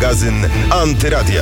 Magazyn Antyradia.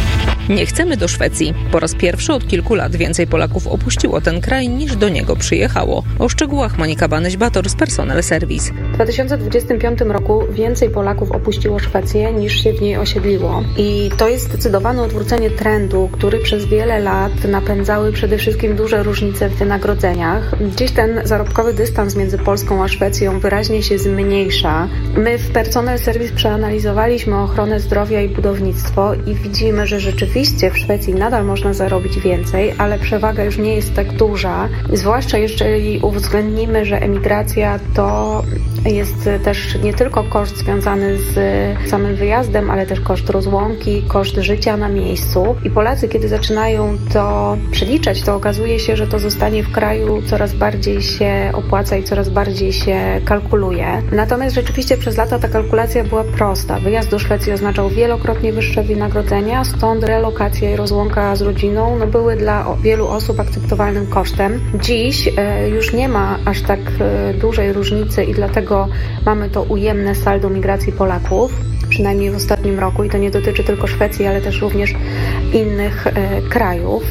Nie chcemy do Szwecji. Po raz pierwszy od kilku lat więcej Polaków opuściło ten kraj niż do niego przyjechało. O szczegółach Monika Banyś-Bator z Personel Service. W 2025 roku więcej Polaków opuściło Szwecję niż się w niej osiedliło. I to jest zdecydowane odwrócenie trendu, który przez wiele lat napędzały przede wszystkim duże różnice w wynagrodzeniach. Dziś ten zarobkowy dystans między Polską a Szwecją wyraźnie się zmniejsza. My w Personel Service przeanalizowaliśmy ochronę zdrowia i budownictwo i widzimy, że rzeczywiście w Szwecji nadal można zarobić więcej, ale przewaga już nie jest tak duża, zwłaszcza jeżeli uwzględnimy, że emigracja to jest też nie tylko koszt związany z samym wyjazdem, ale też koszt rozłąki, koszt życia na miejscu. I Polacy, kiedy zaczynają to przeliczać, to okazuje się, że to zostanie w kraju coraz bardziej się opłaca i coraz bardziej się kalkuluje. Natomiast rzeczywiście przez lata ta kalkulacja była prosta. Wyjazd do Szwecji oznaczał wielokrotnie wyższe wynagrodzenia, stąd relokacja i rozłąka z rodziną były dla wielu osób akceptowalnym kosztem. Dziś już nie ma aż tak dużej różnicy i dlatego mamy to ujemne saldo migracji Polaków, przynajmniej w ostatnim roku, i to nie dotyczy tylko Szwecji, ale też również innych krajów.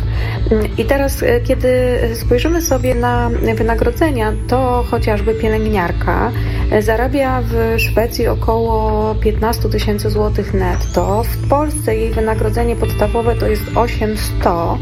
I teraz, kiedy spojrzymy sobie na wynagrodzenia, to chociażby pielęgniarka zarabia w Szwecji około 15 000 złotych netto. W Polsce jej wynagrodzenie podstawowe to jest 800.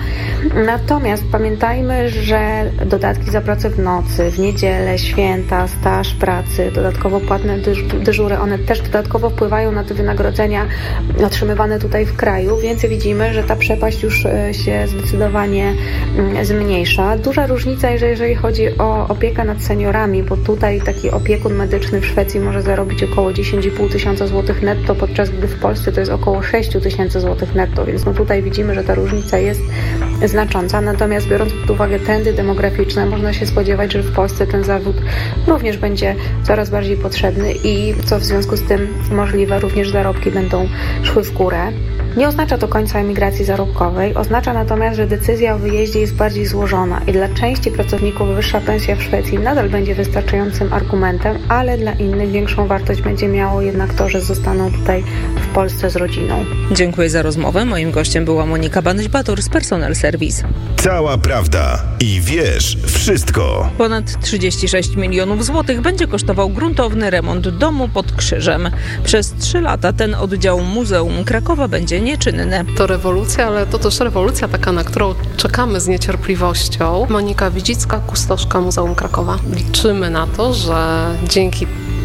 Natomiast pamiętajmy, że dodatki za pracę w nocy, w niedzielę, święta, staż pracy, dodatkowo płatne dyżury, one też dodatkowo wpływają na te wynagrodzenia otrzymywane tutaj w kraju, więc widzimy, że ta przepaść już się zdecydowanie zmniejsza. Duża różnica, jeżeli chodzi o opiekę nad seniorami, bo tutaj taki opiekun medyczny w Szwecji może zarobić około 10,5 tysiąca złotych netto, podczas gdy w Polsce to jest około 6 000 złotych netto, więc tutaj widzimy, że ta różnica jest znacząca. Natomiast biorąc pod uwagę trendy demograficzne, można się spodziewać, że w Polsce ten zawód również będzie coraz bardziej potrzebny i co w związku z tym możliwe, również zarobki będą szły w górę. Nie oznacza to końca emigracji zarobkowej, oznacza natomiast, że decyzja o wyjeździe jest bardziej złożona i dla części pracowników wyższa pensja w Szwecji nadal będzie wystarczającym argumentem, ale dla innych większą wartość będzie miało jednak to, że zostaną tutaj w Polsce z rodziną. Dziękuję za rozmowę. Moim gościem była Monika Banyś-Bator z Personel Service. Cała prawda i wiesz wszystko. Ponad 36 milionów złotych będzie kosztował gruntowny remont domu pod Krzyżem. Przez 3 lata ten oddział Muzeum Krakowa będzie nieczynny. To rewolucja, ale to też rewolucja taka, na którą czekamy z niecierpliwością. Monika Widzicka, kustoszka Muzeum Krakowa. Liczymy na to, że dzięki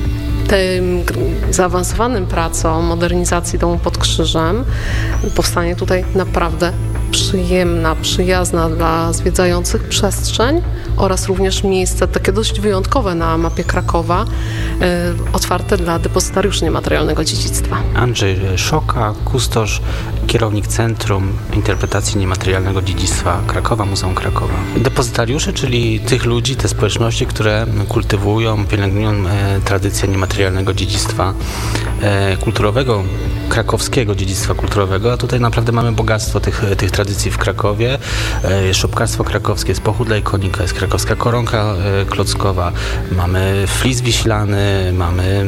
tym zaawansowanym pracom modernizacji domu pod Krzyżem powstanie tutaj naprawdę przyjemna, przyjazna dla zwiedzających przestrzeń oraz również miejsce takie dość wyjątkowe na mapie Krakowa, otwarte dla depozytariuszy niematerialnego dziedzictwa. Andrzej Szoka, kustosz, kierownik Centrum Interpretacji Niematerialnego Dziedzictwa Krakowa, Muzeum Krakowa. Depozytariuszy, czyli tych ludzi, te społeczności, które kultywują, pielęgnują tradycję niematerialnego dziedzictwa kulturowego, krakowskiego dziedzictwa kulturowego, a tutaj naprawdę mamy bogactwo tych tradycji w Krakowie. Jest szopkarstwo krakowskie, jest pochód dla ikonika, jest krakowska koronka klockowa, mamy flis wiślany, mamy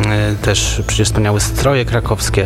też przecież wspaniałe stroje krakowskie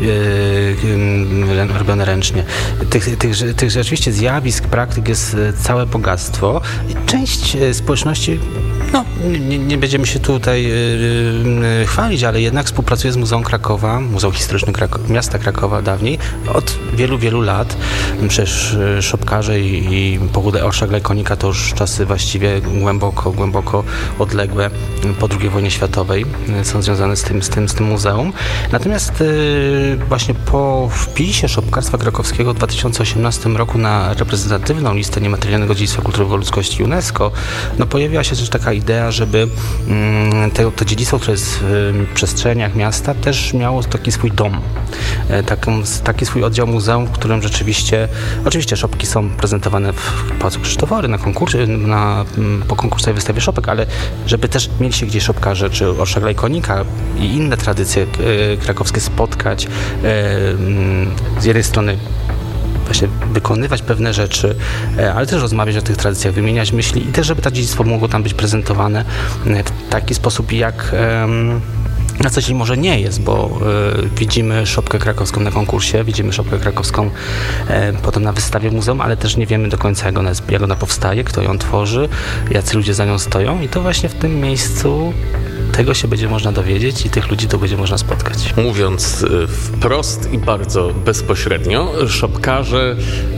robione ręcznie. Tych rzeczywiście zjawisk, praktyk jest całe bogactwo i część społeczności, nie będziemy się tutaj chwalić, ale jednak współpracuje z Muzeum Krakowa, Muzeum Historycznym Miasta Krakowa dawniej, od wielu, wielu lat. Przecież szopkarze i pochód orszak dla ikonika to już czasy właściwie głęboko odległe po II wojnie światowej są związane z tym muzeum. Natomiast właśnie po wpisie szopkarstwa krakowskiego w 2018 roku na reprezentatywną listę niematerialnego dziedzictwa kulturowego ludzkości UNESCO, pojawiła się też taka idea, żeby to dziedzictwo, które jest w przestrzeniach miasta, też miało taki swój dom, taki swój oddział muzeum, w którym oczywiście szopki są prezentowane w Pałacu Krzysztofory, po konkursowej wystawie szopek, ale żeby też mieli się gdzieś szopkarze, czy orszak dla ikonika i inne tradycje krakowskie spotkać, z jednej strony właśnie wykonywać pewne rzeczy, ale też rozmawiać o tych tradycjach, wymieniać myśli i też, żeby to dziedzictwo mogło tam być prezentowane w taki sposób, na coś może nie jest, bo widzimy szopkę krakowską na konkursie, widzimy szopkę krakowską potem na wystawie w muzeum, ale też nie wiemy do końca, jak ona powstaje, kto ją tworzy, jacy ludzie za nią stoją i to właśnie w tym miejscu tego się będzie można dowiedzieć i tych ludzi to będzie można spotkać. Mówiąc wprost i bardzo bezpośrednio, szopkarze,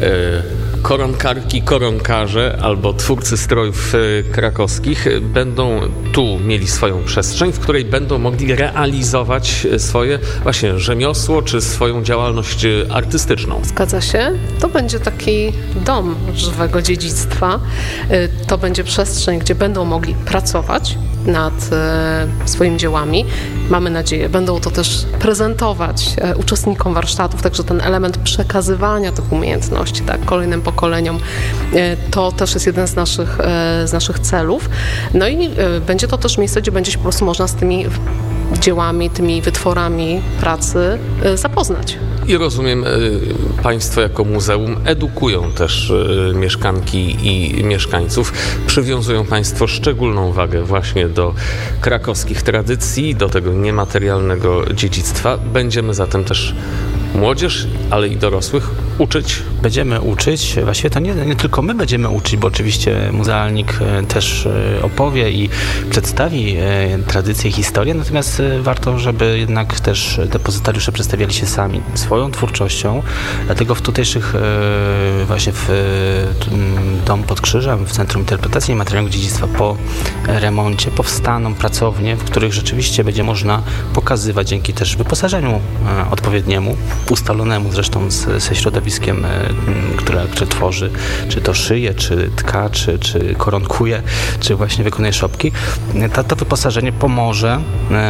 koronkarki, koronkarze albo twórcy strojów krakowskich będą tu mieli swoją przestrzeń, w której będą mogli realizować swoje właśnie rzemiosło czy swoją działalność artystyczną. Zgadza się. To będzie taki dom żywego dziedzictwa. To będzie przestrzeń, gdzie będą mogli pracować nad swoimi dziełami. Mamy nadzieję, będą to też prezentować uczestnikom warsztatów, także ten element przekazywania tych umiejętności kolejnym pokoleniom, to też jest jeden z naszych celów. No i będzie to też miejsce, gdzie będzie się po prostu można z tymi dziełami, tymi wytworami pracy zapoznać. I rozumiem, Państwo jako muzeum edukują też mieszkanki i mieszkańców. Przywiązują Państwo szczególną wagę właśnie do krakowskich tradycji, do tego niematerialnego dziedzictwa. Będziemy zatem też młodzież, ale i dorosłych uczyć. Będziemy uczyć, właściwie to nie tylko my będziemy uczyć, bo oczywiście muzealnik też opowie i przedstawi tradycje i historię, natomiast warto, żeby jednak też depozytariusze przedstawiali się sami swoją twórczością, dlatego w tutejszych właśnie w Dom pod Krzyżem, w Centrum Interpretacji Niematerialnego Dziedzictwa po remoncie powstaną pracownie, w których rzeczywiście będzie można pokazywać dzięki też wyposażeniu odpowiedniemu, ustalonemu zresztą ze środowiskiem, które tworzy, czy to szyje, czy tka, czy koronkuje, czy właśnie wykonuje szopki. To wyposażenie pomoże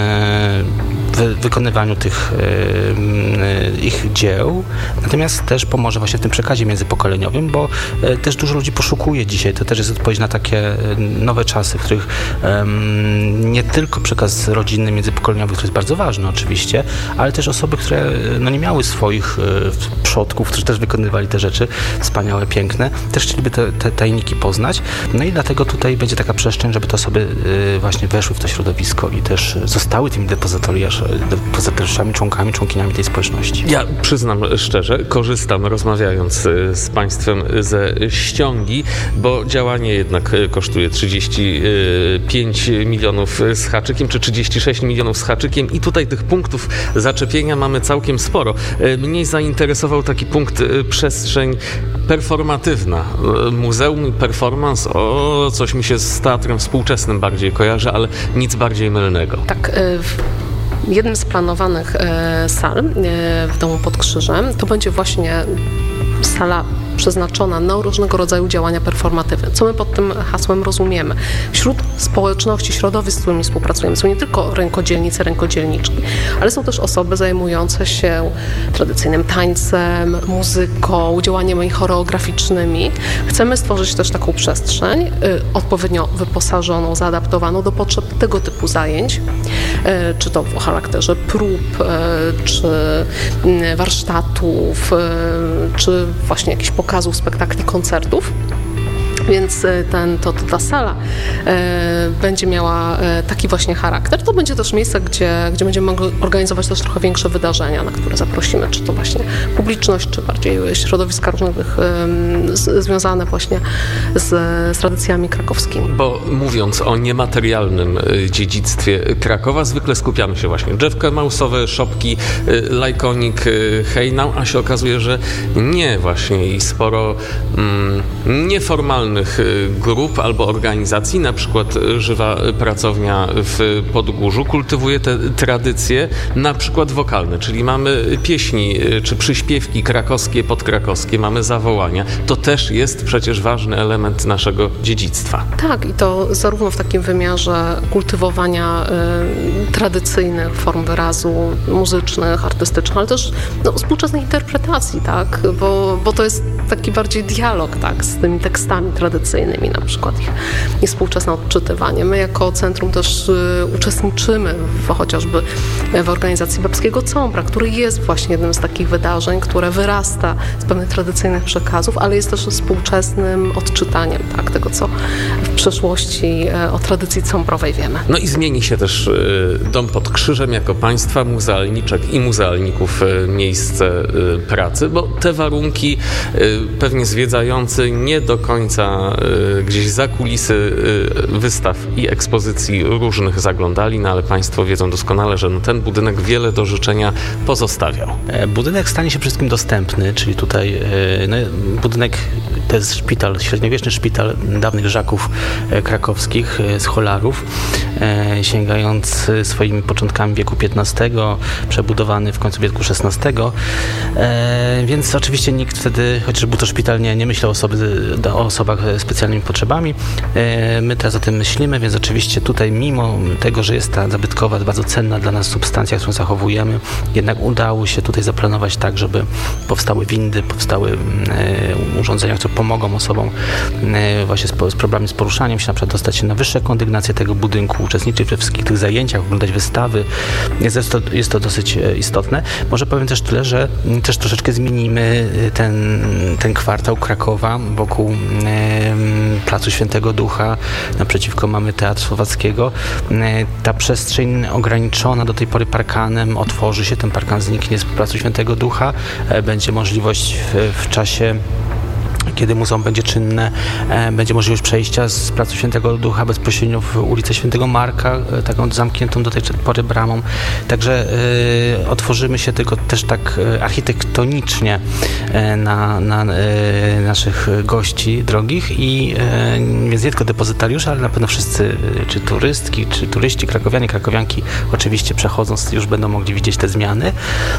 w wykonywaniu tych ich dzieł, natomiast też pomoże właśnie w tym przekazie międzypokoleniowym, bo też dużo ludzi poszukuje dzisiaj, to też jest odpowiedź na takie nowe czasy, w których nie tylko przekaz rodzinny, międzypokoleniowy, który jest bardzo ważny oczywiście, ale też osoby, które nie miały swoich przodków, którzy też wykonywali te rzeczy wspaniałe, piękne, też chcieliby te tajniki poznać, no i dlatego tutaj będzie taka przestrzeń, żeby te osoby właśnie weszły w to środowisko i też zostały tymi depozytariuszami, członkiniami tej społeczności. Ja przyznam szczerze, korzystam rozmawiając z Państwem ze ściągi, bo działanie jednak kosztuje 35 milionów z haczykiem, czy 36 milionów z haczykiem i tutaj tych punktów zaczepienia mamy całkiem sporo. Mnie zainteresował taki punkt przestrzeń performatywna. Muzeum i performance, coś mi się z teatrem współczesnym bardziej kojarzy, ale nic bardziej mylnego. Tak, jednym z planowanych sal w Domu pod Krzyżem to będzie właśnie sala przeznaczona na różnego rodzaju działania performatywne. Co my pod tym hasłem rozumiemy? Wśród społeczności, środowisk, z którymi współpracujemy, są nie tylko rękodzielnicy, rękodzielniczki, ale są też osoby zajmujące się tradycyjnym tańcem, muzyką, działaniami choreograficznymi. Chcemy stworzyć też taką przestrzeń odpowiednio wyposażoną, zaadaptowaną do potrzeb tego typu zajęć, czy to w charakterze prób, czy warsztatów, czy właśnie jakichś pokazów, spektakli, koncertów. Więc ta sala będzie miała taki właśnie charakter. To będzie też miejsce, gdzie będziemy mogli organizować też trochę większe wydarzenia, na które zaprosimy, czy to właśnie publiczność, czy bardziej środowiska różnych związane właśnie z tradycjami krakowskimi. Bo mówiąc o niematerialnym dziedzictwie Krakowa, zwykle skupiamy się właśnie drzewka mausowe, szopki, lajkonik, hejnał, a się okazuje, że nie właśnie i sporo nieformalnych grup albo organizacji, na przykład Żywa Pracownia w Podgórzu kultywuje te tradycje, na przykład wokalne, czyli mamy pieśni czy przyśpiewki krakowskie, podkrakowskie, mamy zawołania. To też jest przecież ważny element naszego dziedzictwa. Tak, i to zarówno w takim wymiarze kultywowania tradycyjnych form wyrazu muzycznych, artystycznych, ale też współczesnej interpretacji, tak? Bo to jest taki bardziej dialog, tak, z tymi tekstami tradycyjnymi, na przykład ich współczesne odczytywanie. My jako centrum też uczestniczymy chociażby w organizacji Babskiego Cąbra, który jest właśnie jednym z takich wydarzeń, które wyrasta z pewnych tradycyjnych przekazów, ale jest też współczesnym odczytaniem, tak, tego, co w przeszłości o tradycji cąbrowej wiemy. No i zmieni się też Dom pod Krzyżem jako państwa muzealniczek i muzealników miejsce pracy, bo te warunki pewnie zwiedzający nie do końca gdzieś za kulisy wystaw i ekspozycji różnych zaglądali, no ale państwo wiedzą doskonale, że ten budynek wiele do życzenia pozostawiał. Budynek stanie się wszystkim dostępny, czyli tutaj budynek to jest szpital, średniowieczny szpital dawnych Żaków krakowskich z Cholarów, sięgający swoimi początkami wieku XV, przebudowany w końcu wieku XVI, więc oczywiście nikt wtedy, chociaż był to szpital, nie myślał o osobach z specjalnymi potrzebami. My teraz o tym myślimy, więc oczywiście tutaj mimo tego, że jest ta zabytkowa, bardzo cenna dla nas substancja, którą zachowujemy, jednak udało się tutaj zaplanować tak, żeby powstały windy, powstały urządzenia, które pomogą osobom właśnie z problemami z poruszaniem się, na przykład dostać się na wyższe kondygnacje tego budynku, uczestniczyć we wszystkich tych zajęciach, oglądać wystawy. Jest to dosyć istotne. Może powiem też tyle, że też troszeczkę zmienimy ten kwartał Krakowa wokół Placu Świętego Ducha. Naprzeciwko mamy Teatr Słowackiego. Ta przestrzeń ograniczona do tej pory parkanem otworzy się, ten parkan zniknie z Placu Świętego Ducha. Będzie możliwość w czasie, kiedy muzeum będzie czynne, będzie możliwość przejścia z Placu Świętego Ducha bezpośrednio w ulicę Świętego Marka, taką zamkniętą do tej pory bramą. Także otworzymy się tylko też tak architektonicznie na naszych gości drogich i więc nie tylko depozytariusze, ale na pewno wszyscy, czy turystki, czy turyści, krakowianie, krakowianki oczywiście przechodząc już będą mogli widzieć te zmiany,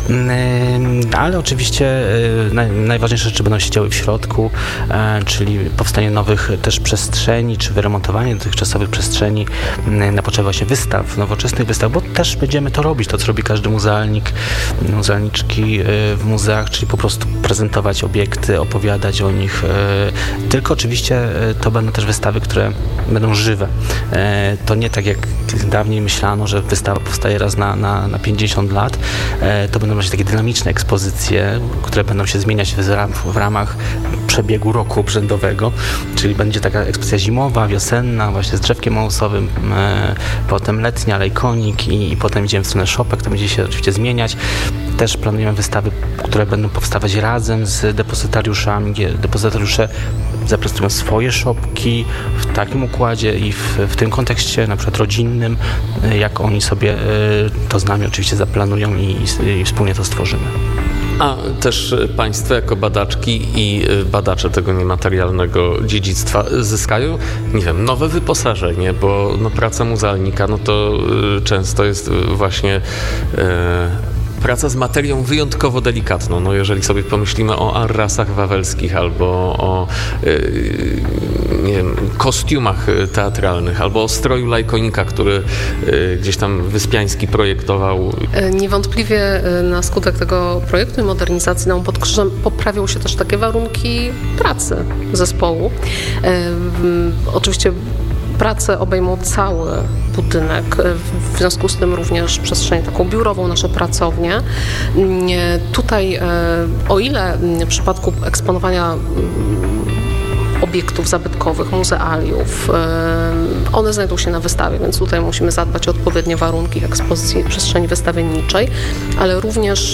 ale oczywiście najważniejsze rzeczy będą się działy w środku, czyli powstanie nowych też przestrzeni, czy wyremontowanie dotychczasowych przestrzeni na potrzeby właśnie wystaw, nowoczesnych wystaw, bo też będziemy to robić, to co robi każdy muzealnik, muzealniczki w muzeach, czyli po prostu prezentować obiekty, opowiadać o nich, tylko oczywiście to będą też wystawy, które będą żywe. To nie tak jak dawniej myślano, że wystawa powstaje raz na 50 lat, to będą właśnie takie dynamiczne ekspozycje, które będą się zmieniać w ramach przebiegu roku obrzędowego, czyli będzie taka ekspozycja zimowa, wiosenna, właśnie z drzewkiem małosowym, potem letnia, lejkonik i potem idziemy w stronę szopek, to będzie się oczywiście zmieniać. Też planujemy wystawy, które będą powstawać razem z depozytariuszami, gdzie depozytariusze zaprezentują swoje szopki w takim układzie i w tym kontekście na przykład rodzinnym, jak oni sobie to z nami oczywiście zaplanują i wspólnie to stworzymy. A też państwo jako badaczki i badacze tego niematerialnego dziedzictwa zyskają, nie wiem, nowe wyposażenie, bo praca muzealnika, to często jest właśnie praca z materią wyjątkowo delikatną. Jeżeli sobie pomyślimy o arrasach wawelskich albo o nie wiem, kostiumach teatralnych, albo o stroju lajkonika, który gdzieś tam Wyspiański projektował. Niewątpliwie na skutek tego projektu i modernizacji Domu pod Krzyżem poprawią się też takie warunki pracy zespołu. Oczywiście prace obejmą cały budynek, w związku z tym również przestrzeń taką biurową, nasze pracownie. Tutaj, o ile w przypadku eksponowania obiektów zabytkowych, muzealiów, one znajdą się na wystawie, więc tutaj musimy zadbać o odpowiednie warunki ekspozycji przestrzeni wystawienniczej, ale również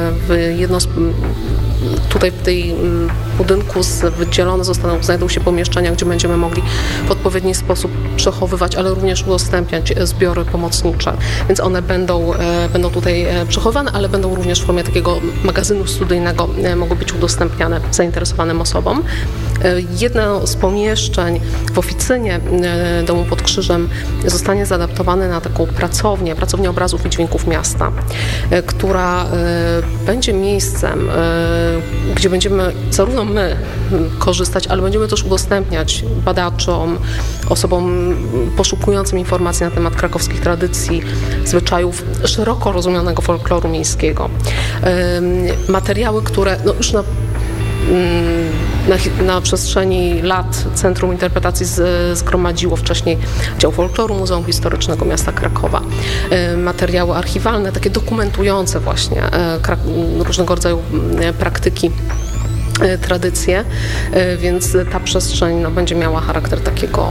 tutaj w tej budynku wydzielone znajdą się pomieszczenia, gdzie będziemy mogli w odpowiedni sposób przechowywać, ale również udostępniać zbiory pomocnicze. Więc one będą tutaj przechowywane, ale będą również w formie takiego magazynu studyjnego mogą być udostępniane zainteresowanym osobom. Jedno z pomieszczeń w oficynie Domu pod Krzyżem zostanie zaadaptowane na taką pracownię obrazów i dźwięków miasta, która będzie miejscem, gdzie będziemy zarówno my korzystać, ale będziemy też udostępniać badaczom, osobom poszukującym informacji na temat krakowskich tradycji, zwyczajów, szeroko rozumianego folkloru miejskiego. Materiały, które już Na przestrzeni lat Centrum Interpretacji zgromadziło wcześniej dział folkloru Muzeum Historycznego Miasta Krakowa. Materiały archiwalne, takie dokumentujące właśnie różnego rodzaju praktyki, tradycje, więc ta przestrzeń będzie miała charakter takiego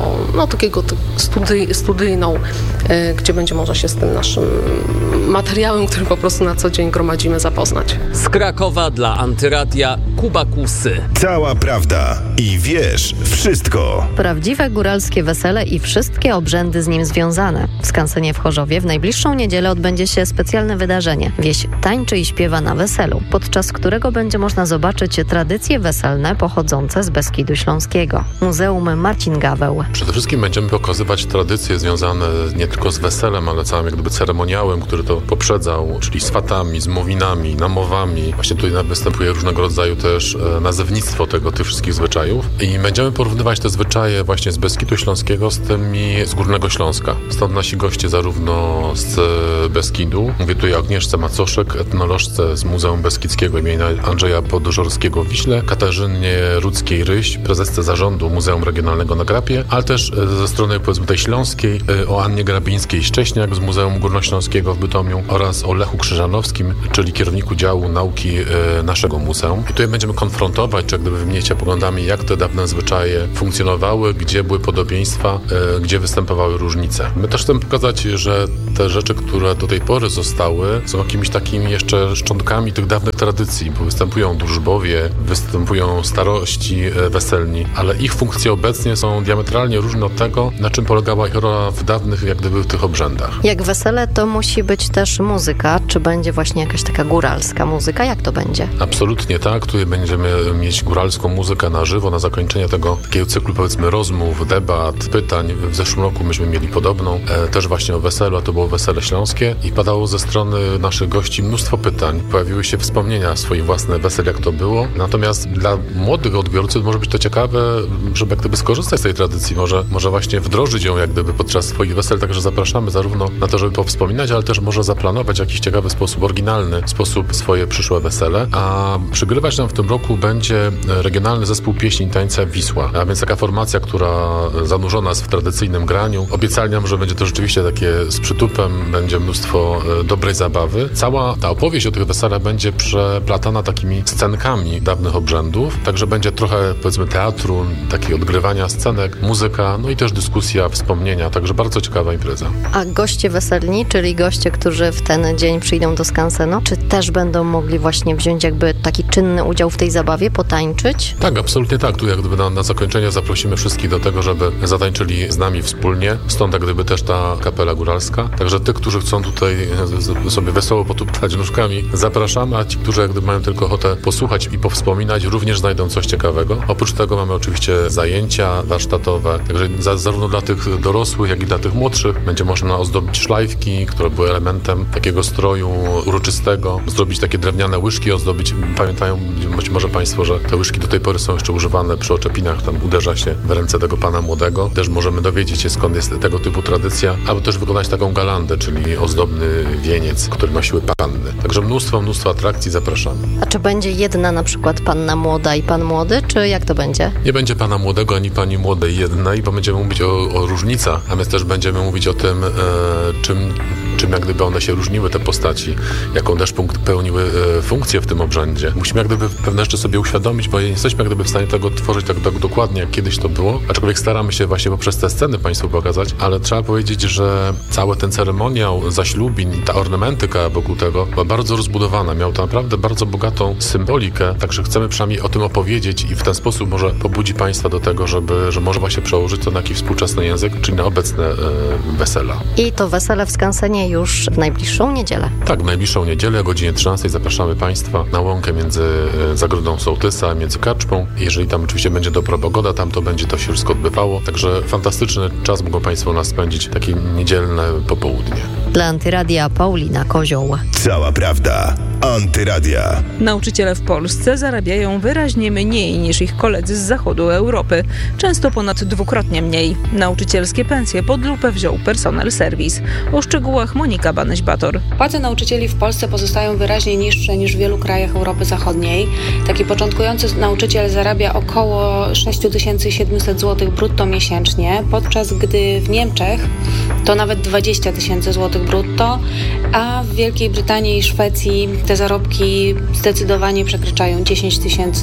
studyjną, gdzie będzie można się z tym naszym materiałem, który po prostu na co dzień gromadzimy, zapoznać. Z Krakowa dla Antyradia Kuba Kusy. Cała prawda i wiesz wszystko. Prawdziwe góralskie wesele i wszystkie obrzędy z nim związane. W skansenie w Chorzowie w najbliższą niedzielę odbędzie się specjalne wydarzenie. Wieś tańczy i śpiewa na weselu, podczas którego będzie można zobaczyć tradycje weselne pochodzące z Beskidu Śląskiego. Muzeum Marcin Gaweł. Przede wszystkim będziemy pokazywać tradycje związane nie tylko z weselem, ale całym jak gdyby ceremoniałem, który to poprzedzał, czyli swatami, zmowinami, namowami. Właśnie tutaj występuje różnego rodzaju też nazewnictwo tych wszystkich zwyczajów i będziemy porównywać te zwyczaje właśnie z Beskidu Śląskiego z tymi z Górnego Śląska. Stąd nasi goście zarówno z Beskidu, mówię tutaj o Agnieszce Macoszek, etnolożce z Muzeum Beskidzkiego imienia Andrzeja Podżorskiego w Wiśle, Katarzynie Rudzkiej-Ryś, prezesce zarządu Muzeum Regionalnego na Grapie, ale też ze strony powiedzmy tej śląskiej o Annie Grabińskiej-Szcześniak z Muzeum Górnośląskiego w Bytomiu oraz o Lechu Krzyżanowskim, czyli kierowniku działu nauki naszego muzeum. I tutaj będziemy konfrontować, czy jak gdyby wymienić się poglądami, jak te dawne zwyczaje funkcjonowały, gdzie były podobieństwa, gdzie występowały różnice. My też chcemy pokazać, że te rzeczy, które do tej pory zostały, są jakimiś takimi jeszcze szczątkami tych dawnych tradycji, bo występują drużbowie, występują starości weselni, ale ich funkcje obecnie są diametralnie różne od tego, na czym polegała ich rola w dawnych, jak gdyby w tych obrzędach. Jak wesele, to musi być też muzyka. Czy będzie właśnie jakaś taka góralska muzyka? Jak to będzie? Absolutnie tak. Tutaj będziemy mieć góralską muzykę na żywo, na zakończenie tego takiego cyklu, powiedzmy, rozmów, debat, pytań. W zeszłym roku myśmy mieli podobną, też właśnie o weselu, a to było Wesele Śląskie i padało ze strony naszych gości mnóstwo pytań. Pojawiły się wspomnienia swoich własnych wesel, jak to było. Natomiast dla młodych odbiorców może być to ciekawe, żeby jak gdyby skorzystać z tej tradycji, może właśnie wdrożyć ją jak gdyby podczas swoich wesel, także zapraszamy zarówno na to, żeby powspominać, ale też może zaplanować w jakiś ciekawy sposób, oryginalny sposób swoje przyszłe wesele. A przygrywać nam w tym roku będzie regionalny zespół pieśni i tańca Wisła, a więc taka formacja, która zanurzona jest w tradycyjnym graniu. Obiecali nam, że będzie to rzeczywiście takie z przytupem, będzie mnóstwo dobrej zabawy. Cała ta opowieść o tych weselach będzie przeplatana takimi scenkami dawnych obrzędów, także będzie trochę, powiedzmy, teatru, takiego odgrywania scenek, muzyka, no i też dyskusja, wspomnienia, także bardzo ciekawa impreza. A goście weselni, czyli goście, którzy w ten dzień przyjdą do skansenu, czy też będą mogli właśnie wziąć jakby taki czynny udział w tej zabawie, potańczyć? Tak, absolutnie tak. Tu jak gdyby na zakończenie zaprosimy wszystkich do tego, żeby zatańczyli z nami wspólnie, stąd jak gdyby też ta kapela góralska. Także tych, którzy chcą tutaj sobie wesoło potuptać nóżkami, zapraszamy, a ci, którzy jak gdyby mają tylko ochotę posłuchać i powspominać, również znajdą coś ciekawego. Oprócz tego mamy oczywiście zajęcia warsztatowe, także zarówno dla tych dorosłych, jak i dla tych młodszych będzie można ozdobić szlajfki, które były elementem takiego stroju uroczystego, zrobić takie drewniane łyżki, ozdobić. Pamiętają być może Państwo, że te łyżki do tej pory są jeszcze używane przy oczepinach, tam uderza się w ręce tego pana młodego. Też możemy dowiedzieć się, skąd jest tego typu tradycja, aby też wykonać taką galandę, czyli ozdobny wieniec, który nosiły panny. Także mnóstwo atrakcji, zapraszamy. A czy będzie jedna na przykład panna młoda i pan młody, czy jak to będzie? Nie będzie pana młodego ani pani młodej jednej, bo będziemy mówić o różnicach, a my też będziemy mówić o tym, czym jak gdyby one się różniły, te postaci, jaką też pełniły funkcję w tym obrzędzie. Musimy jak gdyby pewne rzeczy sobie uświadomić, bo nie jesteśmy jak gdyby w stanie tego tworzyć tak dokładnie, jak kiedyś to było, aczkolwiek staramy się właśnie poprzez te sceny Państwu pokazać, ale trzeba powiedzieć, że cały ten ceremoniał zaślubin i ta ornamentyka wokół tego była bardzo rozbudowana, miał to naprawdę bardzo bogatą symbolikę, także chcemy przynajmniej o tym opowiedzieć i w ten sposób może pobudzi Państwa do tego, że może właśnie przełożyć to na jakiś współczesny język, czyli na obecne wesela. I to wesele w skansenie już w najbliższą niedzielę. Tak, w najbliższą niedzielę o godzinie 13 zapraszamy Państwa na łąkę między Zagrodą Sołtysa, między Karczmą. Jeżeli tam oczywiście będzie dobra pogoda, tam to będzie to się wszystko odbywało. Także fantastyczny czas mogą Państwo u nas spędzić, takie niedzielne popołudnie. Dla Antyradia Paulina Kozioł. Cała prawda Antyradia. Nauczyciele w Polsce zarabiają wyraźnie mniej niż ich koledzy z zachodu Europy, często ponad dwukrotnie mniej. Nauczycielskie pensje pod lupę wziął Personel Service. O szczegółach Monika Banyś-Bator. Płace nauczycieli w Polsce pozostają wyraźnie niższe niż w wielu krajach Europy Zachodniej. Taki początkujący nauczyciel zarabia około 6700 zł brutto miesięcznie, podczas gdy w Niemczech to nawet 20 000 zł brutto, a w Wielkiej Brytanii i Szwecji te zarobki zdecydowanie przekraczają 10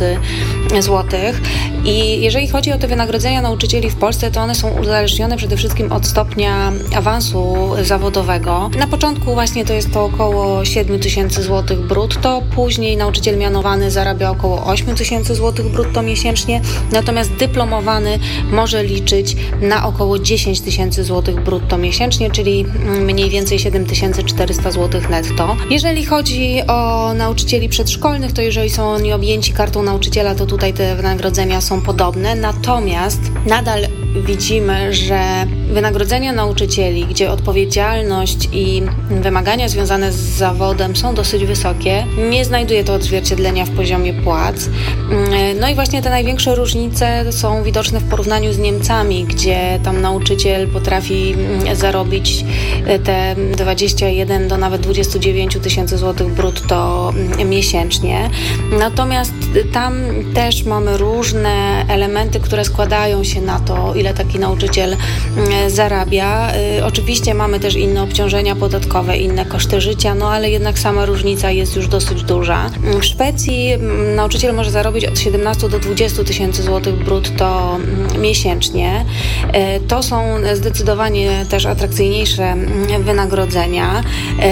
000 zł. I jeżeli chodzi o te wynagrodzenia nauczycieli w Polsce, to one są uzależnione przede wszystkim od stopnia awansu zawodowego. Na początku właśnie to jest to około 7 000 zł brutto, później nauczyciel mianowany zarabia około 8 000 zł brutto miesięcznie, natomiast dyplomowany może liczyć na około 10 000 zł brutto miesięcznie, czyli mniej więcej 7400 zł netto. Jeżeli chodzi o nauczycieli przedszkolnych, to jeżeli są oni objęci kartą nauczyciela, to tutaj te wynagrodzenia są podobne, natomiast nadal widzimy, że wynagrodzenia nauczycieli, gdzie odpowiedzialność i wymagania związane z zawodem są dosyć wysokie, nie znajduje to odzwierciedlenia w poziomie płac. No i właśnie te największe różnice są widoczne w porównaniu z Niemcami, gdzie tam nauczyciel potrafi zarobić te 21 do nawet 29 000 zł brutto miesięcznie. Natomiast tam też mamy różne elementy, które składają się na to, ile taki nauczyciel zarabia. Oczywiście mamy też inne obciążenia podatkowe, inne koszty życia, no ale jednak sama różnica jest już dosyć duża. W Szwecji nauczyciel może zarobić od 17 do 20 000 zł brutto miesięcznie. To są zdecydowanie też atrakcyjniejsze wynagrodzenia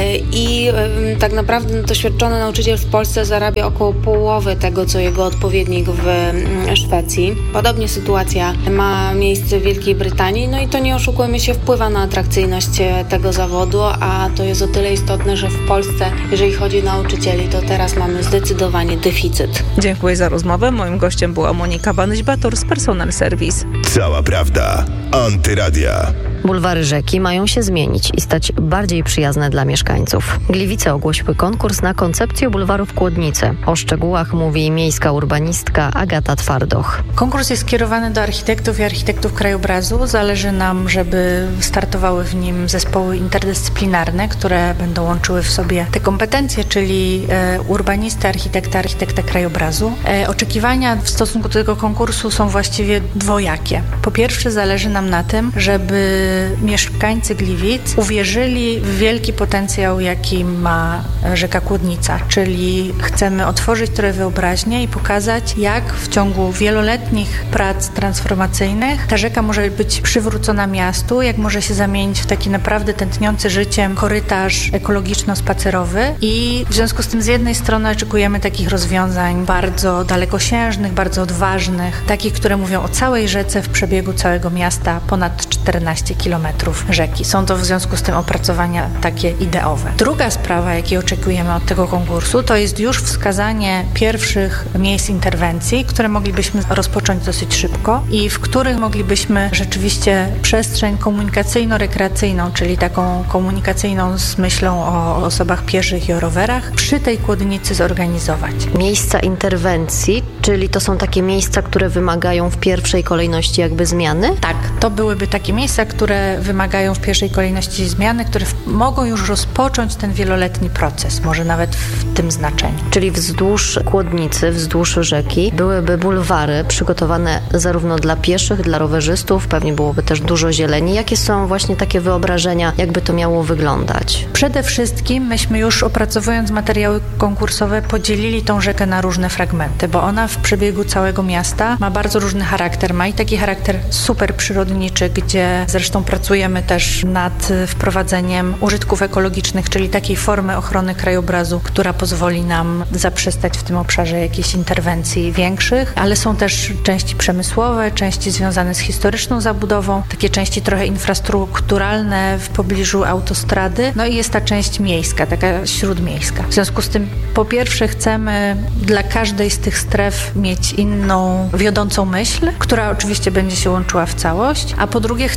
i tak naprawdę doświadczony nauczyciel w Polsce zarabia około połowy tego, co jego odpowiednik w Szwecji. Podobnie sytuacja ma miejsce w Wielkiej Brytanii, no i to, nie oszukujmy się, wpływa na atrakcyjność tego zawodu, a to jest o tyle istotne, że w Polsce, jeżeli chodzi o nauczycieli, to teraz mamy zdecydowanie deficyt. Dziękuję za rozmowę. Moim gościem była Monika Banyś-Bator z Personel Service. Cała prawda. Antyradia. Bulwary rzeki mają się zmienić i stać bardziej przyjazne dla mieszkańców. Gliwice ogłosiły konkurs na koncepcję bulwarów Kłodnice. O szczegółach mówi miejska urbanistka Agata Twardoch. Konkurs jest skierowany do architektów i architektów krajobrazu. Zależy nam, żeby startowały w nim zespoły interdyscyplinarne, które będą łączyły w sobie te kompetencje, czyli urbanisty, architekta krajobrazu. Oczekiwania w stosunku do tego konkursu są właściwie dwojakie. Po pierwsze, zależy nam na tym, żeby mieszkańcy Gliwic uwierzyli w wielki potencjał, jaki ma rzeka Kłodnica, czyli chcemy otworzyć trochę wyobraźnię i pokazać, jak w ciągu wieloletnich prac transformacyjnych ta rzeka może być przywrócona miastu, jak może się zamienić w taki naprawdę tętniący życiem korytarz ekologiczno-spacerowy i w związku z tym z jednej strony oczekujemy takich rozwiązań bardzo dalekosiężnych, bardzo odważnych, takich, które mówią o całej rzece w przebiegu całego miasta, ponad 14 kilometrów rzeki. Są to w związku z tym opracowania takie ideowe. Druga sprawa, jakiej oczekujemy od tego konkursu, to jest już wskazanie pierwszych miejsc interwencji, które moglibyśmy rozpocząć dosyć szybko i w których moglibyśmy rzeczywiście przestrzeń komunikacyjno-rekreacyjną, czyli taką komunikacyjną z myślą o osobach pieszych i o rowerach, przy tej Kłodnicy zorganizować. Miejsca interwencji, czyli to są takie miejsca, które wymagają w pierwszej kolejności jakby zmiany? Tak, to byłyby takie miejsca, które wymagają w pierwszej kolejności zmiany, które mogą już rozpocząć ten wieloletni proces, może nawet w tym znaczeniu. Czyli wzdłuż Kłodnicy, wzdłuż rzeki byłyby bulwary przygotowane zarówno dla pieszych, dla rowerzystów, pewnie byłoby też dużo zieleni. Jakie są właśnie takie wyobrażenia, jakby to miało wyglądać? Przede wszystkim myśmy już opracowując materiały konkursowe podzielili tą rzekę na różne fragmenty, bo ona w przebiegu całego miasta ma bardzo różny charakter. Ma i taki charakter super przyrodniczy, gdzie zresztą pracujemy też nad wprowadzeniem użytków ekologicznych, czyli takiej formy ochrony krajobrazu, która pozwoli nam zaprzestać w tym obszarze jakichś interwencji większych, ale są też części przemysłowe, części związane z historyczną zabudową, takie części trochę infrastrukturalne w pobliżu autostrady, no i jest ta część miejska, taka śródmiejska. W związku z tym po pierwsze chcemy dla każdej z tych stref mieć inną wiodącą myśl, która oczywiście będzie się łączyła w całość, a po drugie chcemy, żeby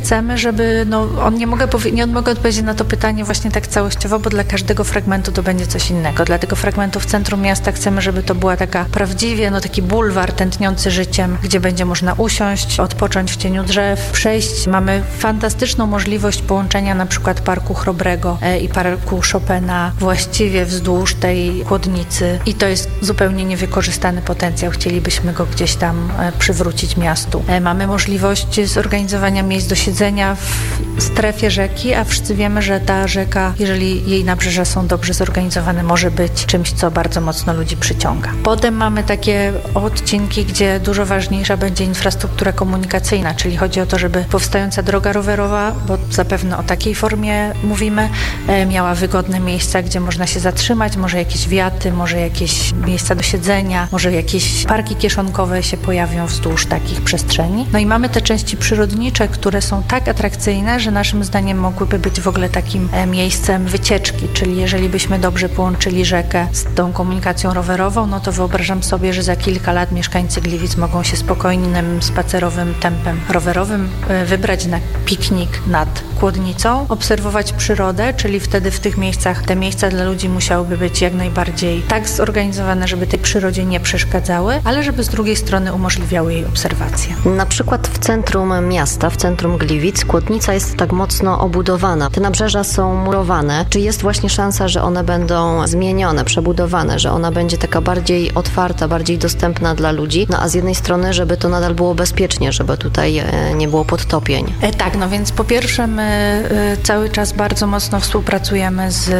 żeby, nie mogę odpowiedzieć na to pytanie właśnie tak całościowo, bo dla każdego fragmentu to będzie coś innego. Dla tego fragmentu w centrum miasta chcemy, żeby to była taka prawdziwie, taki bulwar tętniący życiem, gdzie będzie można usiąść, odpocząć w cieniu drzew, przejść. Mamy fantastyczną możliwość połączenia na przykład Parku Chrobrego i Parku Chopina właściwie wzdłuż tej chłodnicy i to jest zupełnie niewykorzystany potencjał. Chcielibyśmy go gdzieś tam przywrócić miastu. Mamy możliwość zorganizowania miejsc do siedzenia w strefie rzeki, a wszyscy wiemy, że ta rzeka, jeżeli jej nabrzeża są dobrze zorganizowane, może być czymś, co bardzo mocno ludzi przyciąga. Potem mamy takie odcinki, gdzie dużo ważniejsza będzie infrastruktura komunikacyjna, czyli chodzi o to, żeby powstająca droga rowerowa, bo zapewne o takiej formie mówimy, miała wygodne miejsca, gdzie można się zatrzymać, może jakieś wiaty, może jakieś miejsca do siedzenia, może jakieś parki kieszonkowe się pojawią wzdłuż takich przestrzeni. I mamy te części przyrodnicze, które są tak atrakcyjne, że naszym zdaniem mogłyby być w ogóle takim miejscem wycieczki, czyli jeżeli byśmy dobrze połączyli rzekę z tą komunikacją rowerową, to wyobrażam sobie, że za kilka lat mieszkańcy Gliwic mogą się spokojnym, spacerowym tempem rowerowym wybrać na piknik nad chłodnicą, obserwować przyrodę, czyli wtedy w tych miejscach, te miejsca dla ludzi musiałyby być jak najbardziej tak zorganizowane, żeby tej przyrodzie nie przeszkadzały, ale żeby z drugiej strony umożliwiały jej obserwację. Na przykład w centrum miasta, w centrum Gliwic, chłodnica jest tak mocno obudowana. Te nabrzeża są murowane. Czy jest właśnie szansa, że one będą zmienione, przebudowane, że ona będzie taka bardziej otwarta, bardziej dostępna dla ludzi, a z jednej strony, żeby to nadal było bezpiecznie, żeby tutaj nie było podtopień? Tak, więc po pierwsze my cały czas bardzo mocno współpracujemy z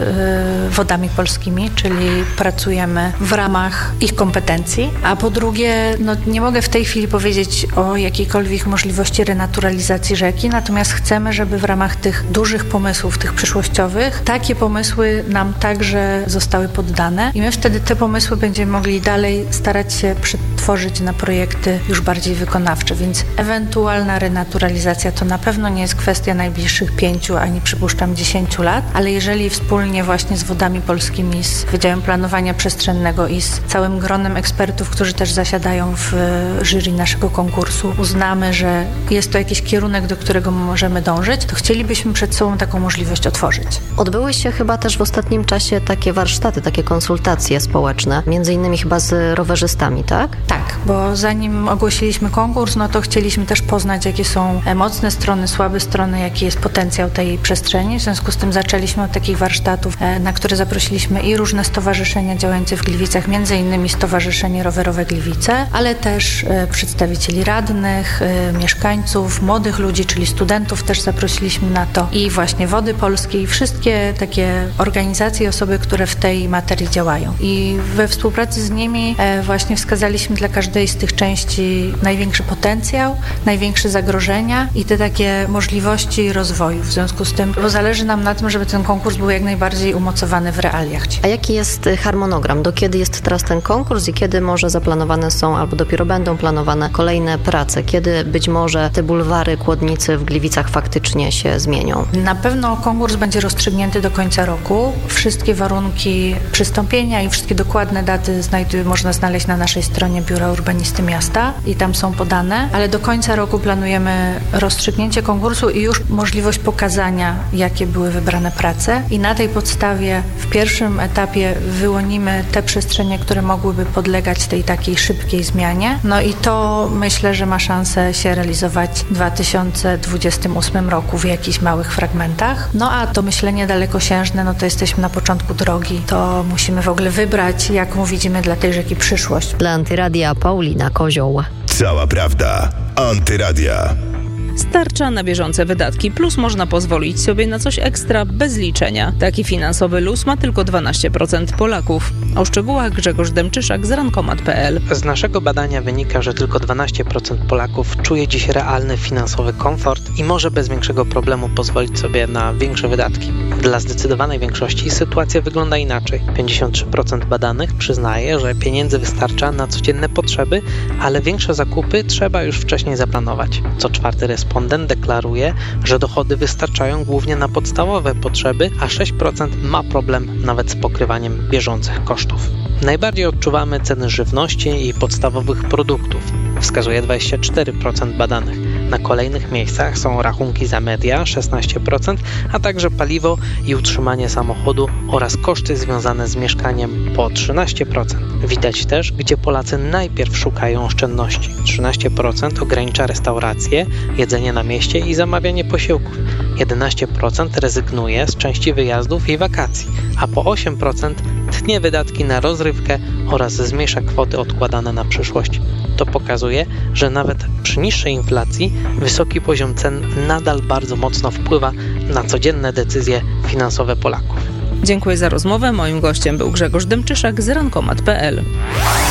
Wodami Polskimi, czyli pracujemy w ramach ich kompetencji, a po drugie, nie mogę w tej chwili powiedzieć o jakiejkolwiek możliwości renaturalizacji rzeki, natomiast chcemy, żeby w ramach tych dużych pomysłów, tych przyszłościowych, takie pomysły nam także zostały poddane i my wtedy te pomysły będziemy mogli dalej starać się przetworzyć na projekty już bardziej wykonawcze, więc ewentualna renaturalizacja to na pewno nie jest kwestia najbliższych 5 ani przypuszczam 10 lat, ale jeżeli wspólnie właśnie z Wodami Polskimi, z Wydziałem Planowania Przestrzennego i z całym gronem ekspertów, którzy też zasiadają w jury naszego konkursu, uznamy, że jest to jakiś kierunek, do którego możemy dążyć, to chcielibyśmy przed sobą taką możliwość otworzyć. Odbyły się chyba też w ostatnim czasie takie warsztaty, takie konsultacje społeczne, między innymi chyba z rowerzystami, tak? Tak, bo zanim ogłosiliśmy konkurs, to chcieliśmy też poznać, jakie są mocne strony, słabe strony, jaki jest potencjał tej przestrzeni. W związku z tym zaczęliśmy od takich warsztatów, na które zaprosiliśmy i różne stowarzyszenia działające w Gliwicach, między innymi Stowarzyszenie Rowerowe Gliwice, ale też przedstawicieli radnych, mieszkańców, młodych ludzi, czyli studentów też zaprosiliśmy na to i właśnie Wody Polskie i wszystkie takie organizacje i osoby, które w tej materii działają. I we współpracy z nimi właśnie wskazaliśmy dla każdej z tych części największy potencjał, największe zagrożenia i te takie możliwości rozwoju. W związku z tym, bo zależy nam na tym, żeby ten konkurs był jak najbardziej umocowany w realiach. A jaki jest harmonogram? Do kiedy jest teraz ten konkurs i kiedy może zaplanowane są, albo dopiero będą planowane kolejne prace? Kiedy być może te bulwary, chłodnicy w Gliwicach faktycznie się zmienią? Na pewno konkurs będzie rozstrzygnięty do końca roku. Wszystkie warunki przystąpienia i wszystkie dokładne daty można znaleźć na naszej stronie Biura Urbanisty Miasta i tam są podane, ale do końca roku planujemy rozstrzygnięcie konkursu i już możliwość pokazania, jakie były wybrane prace i na tej podstawie w pierwszym etapie wyłonimy te przestrzenie, które mogłyby podlegać tej takiej szybkiej zmianie. I to myślę, że ma szansę się realizować w 2028 roku w jakichś małych fragmentach. A to myślenie dalekosiężne, to jesteśmy na początku drogi. To musimy w ogóle wybrać, jaką widzimy dla tej rzeki przyszłość. Dla Antyradia Paulina Kozioł. Cała prawda. Antyradia. Starcza na bieżące wydatki, plus można pozwolić sobie na coś ekstra bez liczenia. Taki finansowy luz ma tylko 12% Polaków. O szczegółach Grzegorz Demczyszak z rankomat.pl. Z naszego badania wynika, że tylko 12% Polaków czuje dziś realny finansowy komfort i może bez większego problemu pozwolić sobie na większe wydatki. Dla zdecydowanej większości sytuacja wygląda inaczej. 53% badanych przyznaje, że pieniędzy wystarcza na codzienne potrzeby, ale większe zakupy trzeba już wcześniej zaplanować. Co czwarty respondent deklaruje, że dochody wystarczają głównie na podstawowe potrzeby, a 6% ma problem nawet z pokrywaniem bieżących kosztów. Najbardziej odczuwamy ceny żywności i podstawowych produktów, wskazuje 24% badanych. Na kolejnych miejscach są rachunki za media 16%, a także paliwo i utrzymanie samochodu oraz koszty związane z mieszkaniem po 13%. Widać też, gdzie Polacy najpierw szukają oszczędności. 13% ogranicza restauracje, jedzenie na mieście i zamawianie posiłków. 11% rezygnuje z części wyjazdów i wakacji, a po 8% tnie wydatki na rozrywkę oraz zmniejsza kwoty odkładane na przyszłość. To pokazuje, że nawet przy niższej inflacji wysoki poziom cen nadal bardzo mocno wpływa na codzienne decyzje finansowe Polaków. Dziękuję za rozmowę. Moim gościem był Grzegorz Dymczyszak z rankomat.pl.